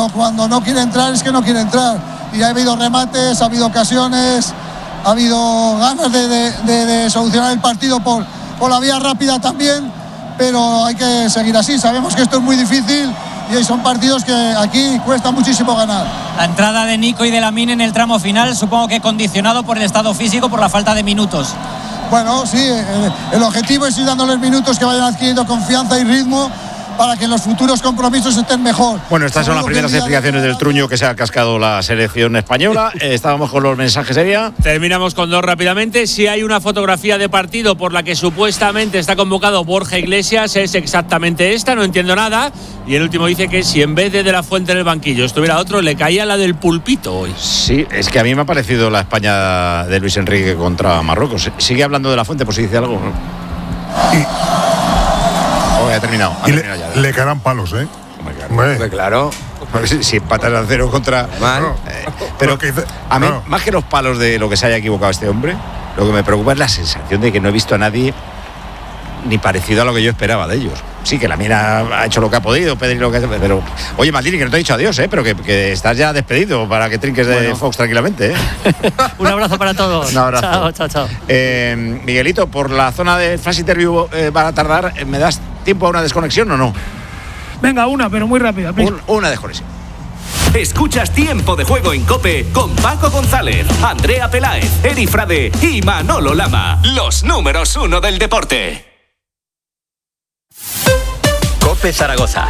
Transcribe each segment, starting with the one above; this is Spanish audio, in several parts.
Cuando no quiere entrar es que no quiere entrar. Y ha habido remates, ha habido ocasiones, ha habido ganas de solucionar el partido por la vía rápida también, pero hay que seguir así. Sabemos que esto es muy difícil y son partidos que aquí cuesta muchísimo ganar. La entrada de Nico y de Lamine en el tramo final, supongo que condicionado por el estado físico, por la falta de minutos. Bueno, sí, el objetivo es ir dándoles minutos que vayan adquiriendo confianza y ritmo para que en los futuros compromisos estén mejor. Bueno, estas son las primeras explicaciones del truño que se ha cascado la selección española. Estábamos con los mensajes, Eria. Terminamos con dos rápidamente. Si hay una fotografía de partido por la que supuestamente está convocado Borja Iglesias, es exactamente esta, no entiendo nada. Y el último dice que si en vez de la Fuente en el banquillo estuviera otro, le caía la del Pulpito hoy. Sí, es que a mí me ha parecido la España de Luis Enrique contra Marruecos. Sigue hablando de la Fuente, por si dice algo, ¿no? Ha terminado. Le caerán palos, ¿eh? Claro. Si empatas a 0 contra. Pero a mí, más que los palos de lo que se haya equivocado este hombre, lo que me preocupa es la sensación de que no he visto a nadie ni parecido a lo que yo esperaba de ellos. Sí, que la mina ha hecho lo que ha podido, Pedri lo que ha... Pero, oye, Maldini, que no te he dicho adiós, pero que estás ya despedido para que trinques de Fox tranquilamente, Un abrazo para todos. Un abrazo. Chao. Miguelito, por la zona de flash interview van a tardar. ¿Me das tiempo a una desconexión o no? Venga, una, pero muy rápida. Una desconexión. Escuchas Tiempo de Juego en COPE con Paco González, Andrea Peláez, Eri Frade y Manolo Lama. Los números 1 del deporte. COPE Zaragoza.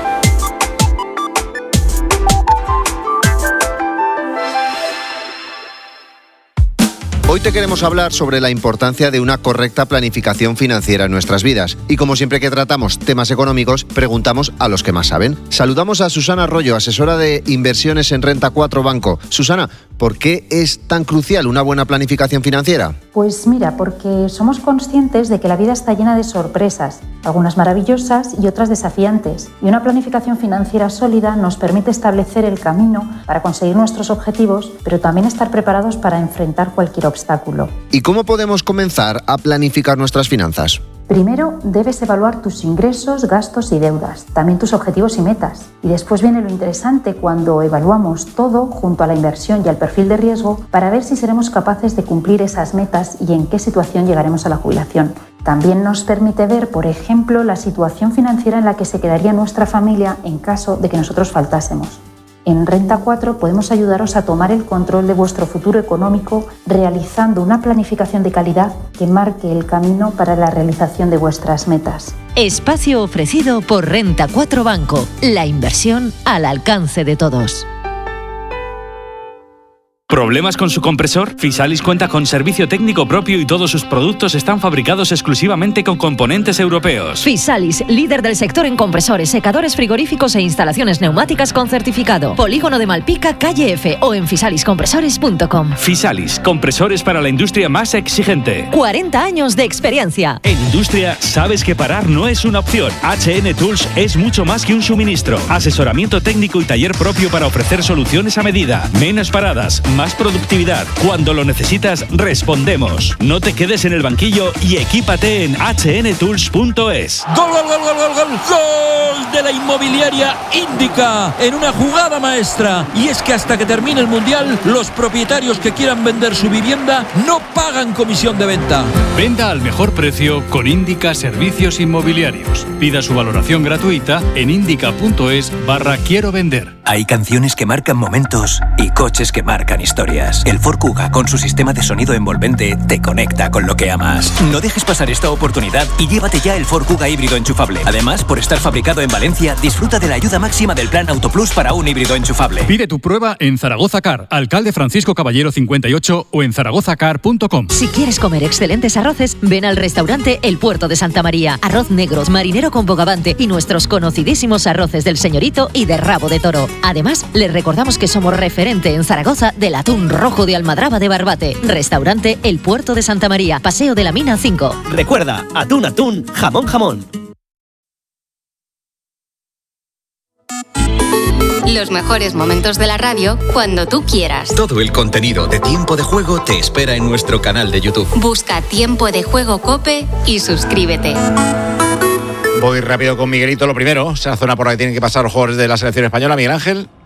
Hoy te queremos hablar sobre la importancia de una correcta planificación financiera en nuestras vidas. Y como siempre que tratamos temas económicos, preguntamos a los que más saben. Saludamos a Susana Arroyo, asesora de inversiones en Renta 4 Banco. Susana, ¿por qué es tan crucial una buena planificación financiera? Pues mira, porque somos conscientes de que la vida está llena de sorpresas, algunas maravillosas y otras desafiantes. Y una planificación financiera sólida nos permite establecer el camino para conseguir nuestros objetivos, pero también estar preparados para enfrentar cualquier obstáculo. ¿Y cómo podemos comenzar a planificar nuestras finanzas? Primero, debes evaluar tus ingresos, gastos y deudas, también tus objetivos y metas. Y después viene lo interesante cuando evaluamos todo junto a la inversión y al perfil de riesgo para ver si seremos capaces de cumplir esas metas y en qué situación llegaremos a la jubilación. También nos permite ver, por ejemplo, la situación financiera en la que se quedaría nuestra familia en caso de que nosotros faltásemos. En Renta 4 podemos ayudaros a tomar el control de vuestro futuro económico realizando una planificación de calidad que marque el camino para la realización de vuestras metas. Espacio ofrecido por Renta 4 Banco, la inversión al alcance de todos. ¿Problemas con su compresor? Fisalis cuenta con servicio técnico propio y todos sus productos están fabricados exclusivamente con componentes europeos. Fisalis, líder del sector en compresores, secadores frigoríficos e instalaciones neumáticas con certificado. Polígono de Malpica, calle F o en fisaliscompresores.com. Fisalis, compresores para la industria más exigente. 40 años de experiencia. En industria, sabes que parar no es una opción. HN Tools es mucho más que un suministro. Asesoramiento técnico y taller propio para ofrecer soluciones a medida. Menos paradas, más productividad. Cuando lo necesitas, respondemos. No te quedes en el banquillo y equípate en htntools.es. ¡Gol, gol, gol, gol, gol, gol! ¡Gol de la inmobiliaria Índica! En una jugada maestra. Y es que hasta que termine el Mundial, los propietarios que quieran vender su vivienda no pagan comisión de venta. Venda al mejor precio con Índica Servicios Inmobiliarios. Pida su valoración gratuita en indica.es/quiero vender. Hay canciones que marcan momentos y coches que marcan historias. El Ford Kuga, con su sistema de sonido envolvente, te conecta con lo que amas. No dejes pasar esta oportunidad y llévate ya el Ford Kuga híbrido enchufable. Además, por estar fabricado en Valencia, disfruta de la ayuda máxima del Plan Autoplus para un híbrido enchufable. Pide tu prueba en Zaragoza Car, Alcalde Francisco Caballero 58 o en zaragozacar.com. Si quieres comer excelentes arroces, ven al restaurante El Puerto de Santa María. Arroz negros, marinero con bogavante y nuestros conocidísimos arroces del Señorito y de rabo de toro. Además, les recordamos que somos referente en Zaragoza del atún rojo de Almadraba de Barbate. Restaurante El Puerto de Santa María, Paseo de la Mina 5. Recuerda, atún, atún, jamón, jamón. Los mejores momentos de la radio cuando tú quieras. Todo el contenido de Tiempo de Juego te espera en nuestro canal de YouTube. Busca Tiempo de Juego COPE y suscríbete. Voy rápido con Miguelito. Lo primero, esa zona por la que tienen que pasar los jugadores de la selección española. Miguel Ángel.